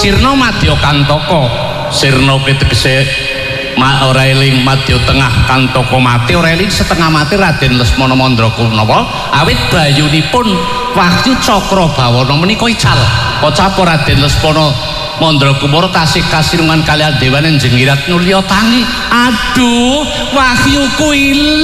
Sirna madya Kantaka. Sirna tegese ora eling madya tengah Kantaka mati, ora eling setengah mati Raden Lesmana Mandrakunawa awit bayunipun Wahyu Cakrabawana menika ical. Kocapa Raden Lesmana Mandrakumara tasih kasirungan kaliyan dewane Jenggirat Nulya tangi. Aduh, Wahyuku ilang.